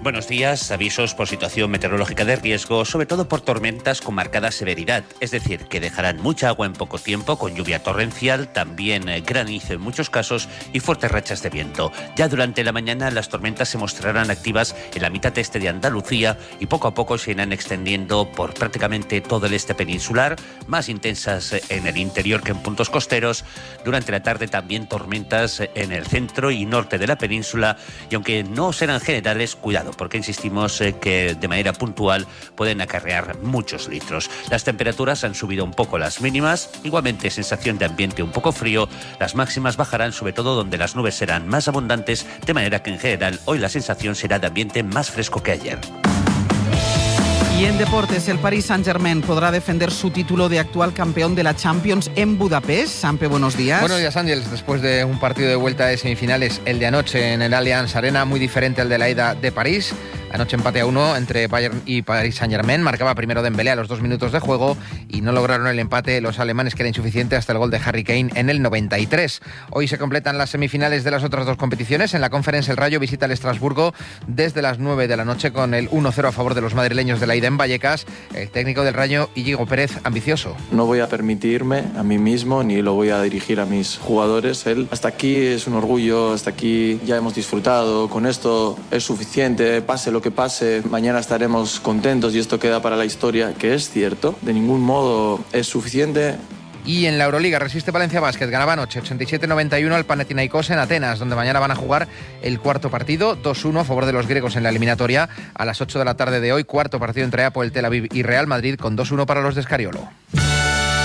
Buenos días. Avisos por situación meteorológica de riesgo, sobre todo por tormentas con marcada severidad, es decir, que dejarán mucha agua en poco tiempo, con lluvia torrencial, también granizo en muchos casos y fuertes rachas de viento. Ya durante la mañana las tormentas se mostrarán activas en la mitad este de Andalucía y poco a poco se irán extendiendo por prácticamente todo el este peninsular, más intensas en el interior que en puntos costeros. Durante la tarde también tormentas en el centro y norte de la península, y aunque no serán generales, cuidado, porque insistimos que de manera puntual pueden acarrear muchos litros. Las temperaturas han subido un poco las mínimas, igualmente sensación de ambiente un poco frío. Las máximas bajarán sobre todo donde las nubes serán más abundantes, de manera que en general hoy la sensación será de ambiente más fresco que ayer. Y en deportes, el Paris Saint-Germain podrá defender su título de actual campeón de la Champions en Budapest. Sampe, buenos días. Buenos días, Ángels. Después de un partido de vuelta de semifinales, el de anoche en el Allianz Arena, muy diferente al de la ida de París. Anoche empate a 1 entre Bayern y Paris Saint-Germain. Marcaba primero Dembélé a los 2 minutos de juego y no lograron el empate los alemanes, que era insuficiente, hasta el gol de Harry Kane en el 93. Hoy se completan las semifinales de las otras dos competiciones. En la Conference, el Rayo visita el Estrasburgo desde las 9 de la noche con el 1-0 a favor de los madrileños de la ida en Vallecas. El técnico del Rayo, Íñigo Pérez, ambicioso. No voy a permitirme a mí mismo, ni lo voy a dirigir a mis jugadores. Hasta aquí es un orgullo, hasta aquí ya hemos disfrutado, con esto es suficiente, pase lo que pase, mañana estaremos contentos y esto queda para la historia, que es cierto, de ningún modo es suficiente. Y en la Euroliga resiste Valencia Basket, ganaba anoche 87-91 al Panathinaikos en Atenas, donde mañana van a jugar el cuarto partido, 2-1 a favor de los griegos en la eliminatoria. A las 8 de la tarde de hoy, cuarto partido entre Apoel Tel Aviv y Real Madrid, con 2-1 para los de Scariolo.